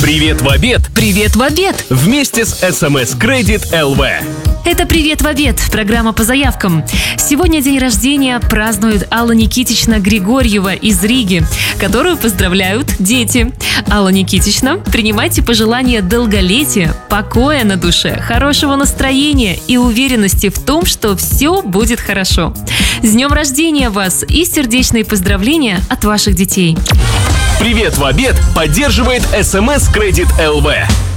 Привет в обед Привет в обед! вместе с СМС Кредит ЛВ. Это «Привет в обед» – программа по заявкам. Сегодня день рождения празднует Алла Никитична Григорьева из Риги, которую поздравляют дети. Алла Никитична, принимайте пожелания долголетия, покоя на душе, хорошего настроения и уверенности в том, что все будет хорошо. С днем рождения вас и сердечные поздравления от ваших детей. Привет в обед поддерживает СМС Кредит ЛВ.